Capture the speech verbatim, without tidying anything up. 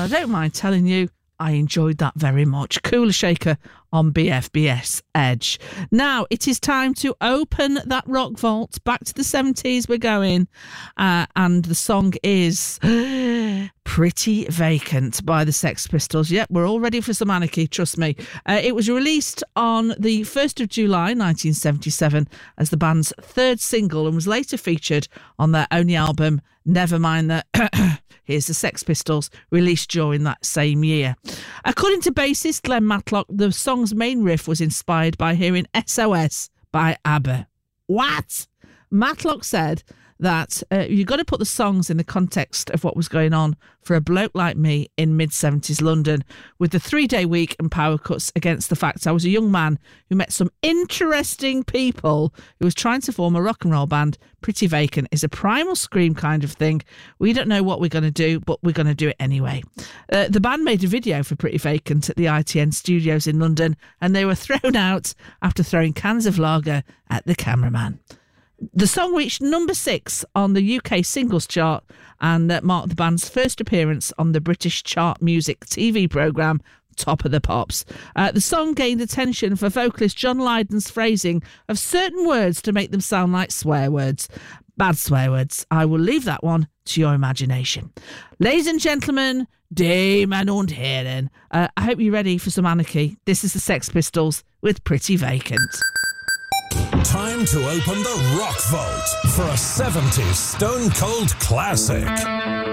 I don't mind telling you, I enjoyed that very much. Cooler Shaker on B F B S Edge. Now, it is time to open that rock vault. Back to the seventies we're going. Uh, and the song is Pretty Vacant by the Sex Pistols. Yep, we're all ready for some anarchy, trust me. Uh, it was released on the first of July nineteen seventy-seven as the band's third single and was later featured on their only album, Nevermind the... Here's the Sex Pistols, released during that same year. According to bassist Glenn Matlock, the song's main riff was inspired by hearing S O S by ABBA. What? Matlock said that uh, you've got to put the songs in the context of what was going on for a bloke like me in mid-seventies London, with the three-day week and power cuts against the fact I was a young man who met some interesting people who was trying to form a rock and roll band. Pretty Vacant is a primal scream kind of thing. We don't know what we're going to do, but we're going to do it anyway. Uh, the band made a video for Pretty Vacant at the I T N studios in London, and they were thrown out after throwing cans of lager at the cameraman. The song reached number six on the U K singles chart and uh, marked the band's first appearance on the British chart music T V programme Top of the Pops. Uh, the song gained attention for vocalist John Lydon's phrasing of certain words to make them sound like swear words. Bad swear words. I will leave that one to your imagination. Ladies and gentlemen, Damen und Herren, uh, I hope you're ready for some anarchy. This is the Sex Pistols with Pretty Vacant. Time to open the Rock Vault for a seventies Stone Cold classic.